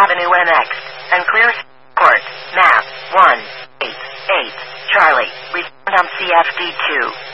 Avenue NX, and clear court, map, 188, Charlie, respond on CFD2.